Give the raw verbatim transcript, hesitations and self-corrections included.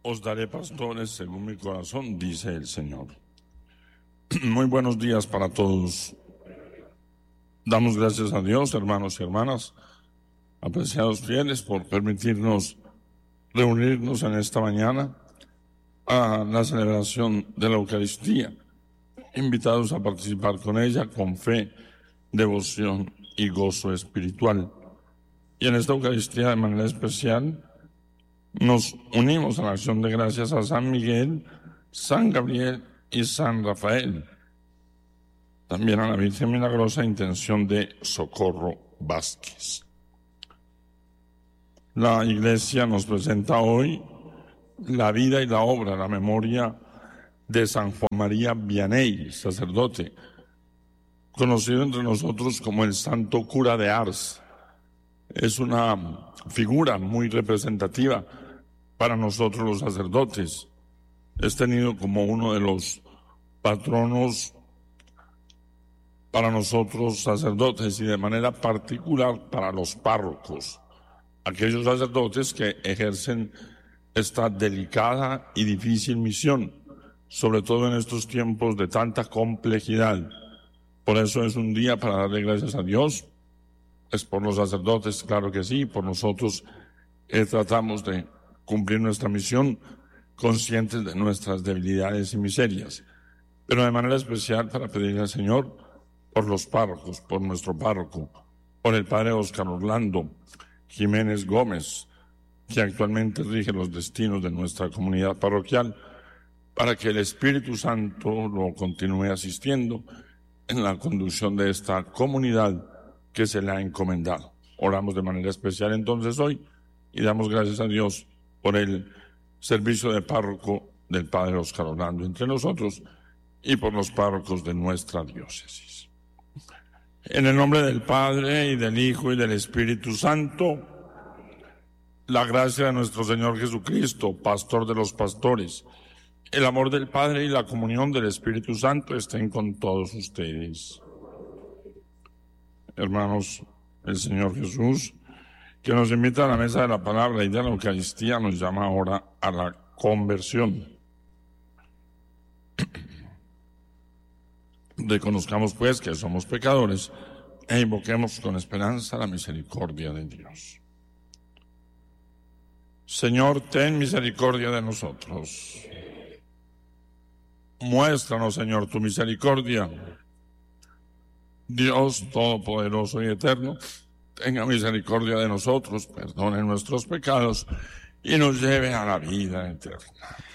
Os daré pastores según mi corazón, dice el Señor. Muy buenos días para todos. Damos gracias a Dios, hermanos y hermanas, apreciados fieles, por permitirnos reunirnos en esta mañana a la celebración de la Eucaristía, invitados a participar con ella con fe, devoción y gozo espiritual. Y en esta Eucaristía de manera especial nos unimos a la acción de gracias a San Miguel, San Gabriel y San Rafael. También a la Virgen Milagrosa, intención de Socorro Vázquez. La Iglesia nos presenta hoy la vida y la obra, la memoria de San Juan María Vianney, sacerdote, conocido entre nosotros como el Santo Cura de Ars. Es una figura muy representativa para nosotros los sacerdotes. Es tenido como uno de los patronos para nosotros sacerdotes y de manera particular para los párrocos, aquellos sacerdotes que ejercen esta delicada y difícil misión, sobre todo en estos tiempos de tanta complejidad. Por eso es un día para darle gracias a Dios. Es por los sacerdotes, claro que sí, por nosotros que tratamos de cumplir nuestra misión, conscientes de nuestras debilidades y miserias, pero de manera especial para pedirle al Señor por los párrocos, por nuestro párroco, por el padre Óscar Orlando Jiménez Gómez, que actualmente rige los destinos de nuestra comunidad parroquial, para que el Espíritu Santo lo continúe asistiendo en la conducción de esta comunidad que se le ha encomendado. Oramos de manera especial entonces hoy y damos gracias a Dios por el servicio de párroco del padre Óscar Orlando entre nosotros y por los párrocos de nuestra diócesis. En el nombre del Padre y del Hijo y del Espíritu Santo, la gracia de nuestro Señor Jesucristo, pastor de los pastores, el amor del Padre y la comunión del Espíritu Santo estén con todos ustedes. Hermanos, el Señor Jesús, que nos invita a la mesa de la palabra y de la Eucaristía, nos llama ahora a la conversión. Reconozcamos pues que somos pecadores e invoquemos con esperanza la misericordia de Dios. Señor, ten misericordia de nosotros. Muéstranos, Señor, tu misericordia. Dios Todopoderoso y Eterno, tenga misericordia de nosotros, perdone nuestros pecados y nos lleve a la vida eterna.